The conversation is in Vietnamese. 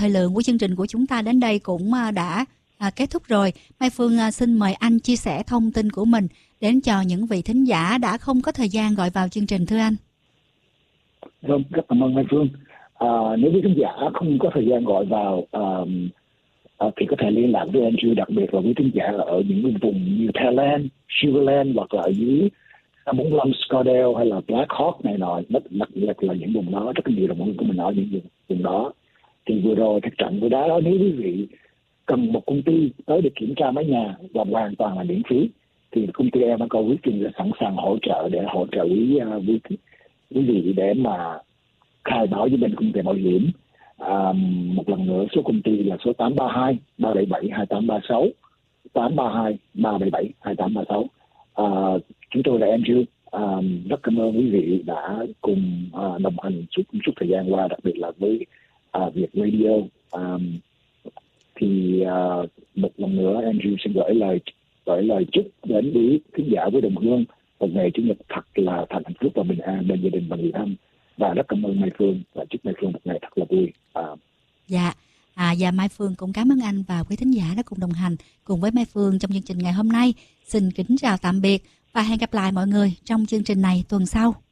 thời lượng của chương trình của chúng ta đến đây cũng đã kết thúc rồi. Mai Phương xin mời anh chia sẻ thông tin của mình đến cho những vị thính giả đã không có thời gian gọi vào chương trình, thưa anh. Vâng, rất cảm ơn Mai Phương. Nếu quý thính giả không có thời gian gọi vào thì có thể liên lạc với Andrew, đặc biệt là quý thính giả ở những vùng như Thailand, Sugarland hoặc là ở dưới 45 Scottsdale hay là Black Hawk này nọ, đặc biệt là những vùng đó, rất nhiều đồng nghiệp của mình ở những vùng đó. Thì vừa rồi cái trận của đó, nếu quý vị cần một công ty tới để kiểm tra mái nhà và hoàn toàn là miễn phí, thì công ty em có quyết định là sẵn sàng hỗ trợ để hỗ trợ quý vị để mà khai báo với bên công ty bảo hiểm. Một lần nữa, số công ty là số 832 377 2836, 832 377 2836. Chúng tôi là Andrew. Rất cảm ơn quý vị đã cùng đồng hành suốt thời gian qua, đặc biệt là với Việt Radio. Một lần nữa Andrew xin gửi lời chúc đến quý khán giả với đồng hương một ngày chủ nhật thật là hạnh phúc và bình an bên gia đình và người thân. Và rất cảm ơn Mai Phương và chúc Mai Phương một ngày thật là vui. Và Mai Phương cũng cảm ơn anh và quý thính giả đã cùng đồng hành cùng với Mai Phương trong chương trình ngày hôm nay. Xin kính chào tạm biệt và hẹn gặp lại mọi người trong chương trình này tuần sau.